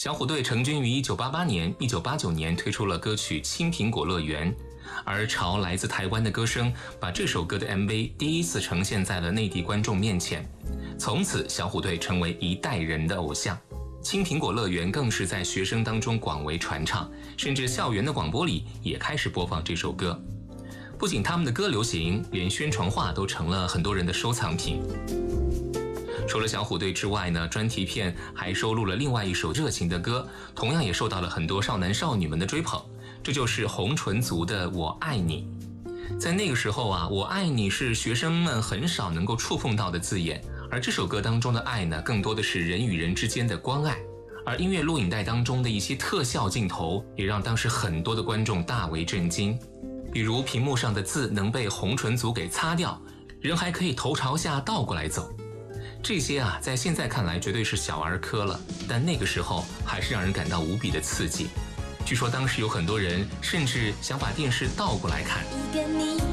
小虎队成军于1988年，1989年推出了歌曲《青苹果乐园》，而潮来自台湾的歌声把这首歌的 MV 第一次呈现在了内地观众面前，从此小虎队成为一代人的偶像。《青苹果乐园》更是在学生当中广为传唱，甚至校园的广播里也开始播放这首歌。不仅他们的歌流行，连宣传画都成了很多人的收藏品。除了小虎队之外呢，专题片还收录了另外一首热情的歌，同样也受到了很多少男少女们的追捧，这就是红唇族的《我爱你》。在那个时候啊，我爱你是学生们很少能够触碰到的字眼，而这首歌当中的爱呢，更多的是人与人之间的关爱。而音乐录影带当中的一些特效镜头，也让当时很多的观众大为震惊。比如屏幕上的字能被红唇族给擦掉，人还可以头朝下倒过来走。这些啊，在现在看来绝对是小儿科了，但那个时候还是让人感到无比的刺激。据说当时有很多人甚至想把电视倒过来看。